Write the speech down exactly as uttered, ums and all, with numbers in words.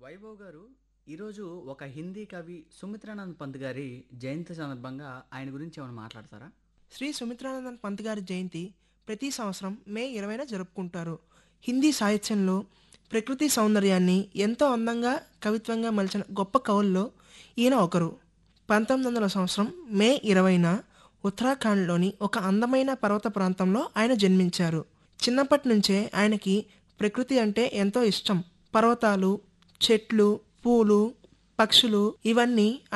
వైభవ్ గారు, ఈరోజు ఒక హిందీ కవి సుమిత్రానంద్ పంత్ గారి జయంతి సందర్భంగా ఆయన గురించి ఏమైనా మాట్లాడతారా? శ్రీ సుమిత్రానందన్ పంత్ గారి జయంతి ప్రతి సంవత్సరం మే ఇరవైన జరుపుకుంటారు. హిందీ సాహిత్యంలో ప్రకృతి సౌందర్యాన్ని ఎంతో అందంగా కవిత్వంగా మలిచిన గొప్ప కవుల్లో ఈయన ఒకరు. పంతొమ్మిది వందల సంవత్సరం మే ఇరవైన ఉత్తరాఖండ్లోని ఒక అందమైన పర్వత ప్రాంతంలో ఆయన జన్మించారు. చిన్నప్పటి నుంచే ఆయనకి ప్రకృతి అంటే ఎంతో ఇష్టం. పర్వతాలు, చెట్లు, పూలు, పక్షులు ఇవన్నీ